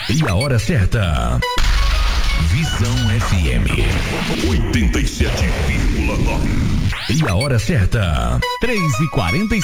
E a hora certa. Visão FM 87,9. E a hora certa. 3h45.